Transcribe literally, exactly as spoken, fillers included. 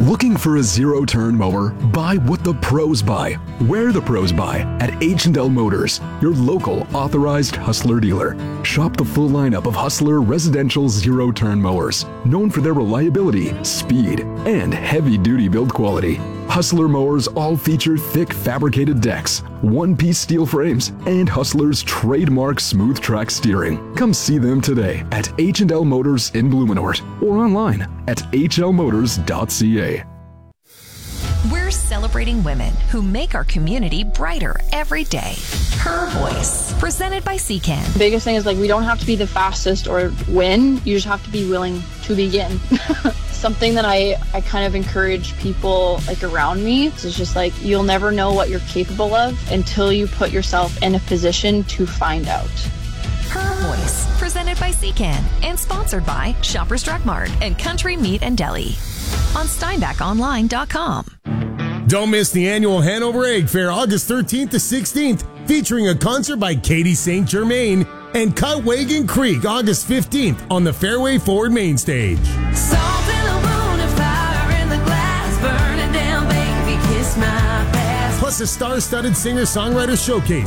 Looking for a zero-turn mower? Buy what the pros buy. Where the pros buy at H and L Motors, your local authorized Hustler dealer. Shop the full lineup of Hustler residential zero-turn mowers, known for their reliability, speed, and heavy-duty build quality. Hustler mowers all feature thick fabricated decks, one-piece steel frames, and Hustler's trademark smooth track steering. Come see them today at H and L Motors in Blumenort or online at h l motors dot c a. We're celebrating women who make our community brighter every day. Her Voice, presented by C Can. The biggest thing is, like, we don't have to be the fastest or win. You just have to be willing to begin. Something that I, I kind of encourage people, like, around me is just like, you'll never know what you're capable of until you put yourself in a position to find out. Her Voice, presented by C Can and sponsored by Shoppers Drug Mart and Country Meat and Deli on steinbach online dot com. Don't miss the annual Hanover Egg Fair August thirteenth to sixteenth, featuring a concert by Katie Saint Germain, and Cutwagon Creek August fifteenth on the Fairway Forward main stage. Salt in the wound and fire in the glass, burning down, baby, kiss my past. Plus a star-studded singer-songwriter showcase